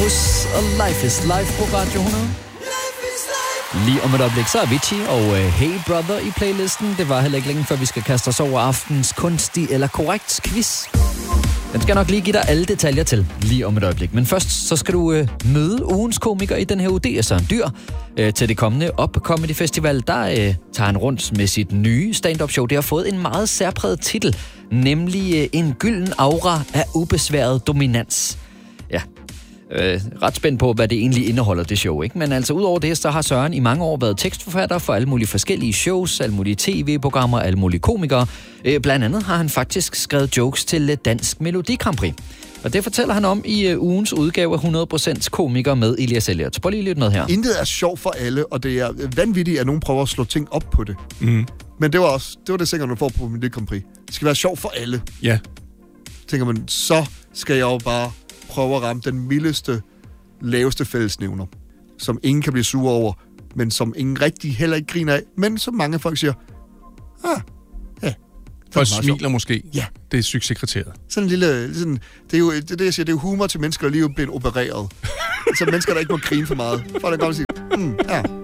Octopus og Life is Life på Radio 100. Lige om et øjeblik, så er Avicii og Hey Brother i playlisten. Det var heller ikke længe, før vi skal kaste os over aftens kunstig eller korrekt quiz. Den skal nok lige give dig alle detaljer til lige om et øjeblik. Men først, så skal du møde ugens komiker i den her uge. Det er Søren Dyr. Til det kommende Up Comedy Festival, der tager han rundt med sit nye stand-up show. Det har fået en meget særpræget titel, nemlig En gylden aura af ubesværet dominans. Ja, ret spændt på, hvad det egentlig indeholder, det show, ikke? Men altså, udover det, så har Søren i mange år været tekstforfatter for alle mulige forskellige shows, alle mulige tv-programmer, alle mulige komikere. Blandt andet har han faktisk skrevet jokes til Dansk Melodi Grand Prix. Og det fortæller han om i ugens udgave af 100% komiker med Elias Elliot. Prøv lige lidt med her. Intet er sjovt for alle, og det er vanvittigt, at nogen prøver at slå ting op på det. Mm. Men det var det sikkert, man får på Melodi Grand Prix. Det skal være sjovt for alle. Ja. Tænker man, så skal jeg jo bare prøve at ramme den mildeste, laveste fællesnævner, som ingen kan blive sure over, men som ingen rigtig heller ikke griner af, men som mange folk siger, ja. Folk smiler måske. Ja. Det er succeskriteriet. Sådan en lille, det er jo det, jeg siger, det er jo humor til mennesker, der lige er blevet opereret. Så mennesker, der ikke må grine for meget. Folk der kommer og siger, ja.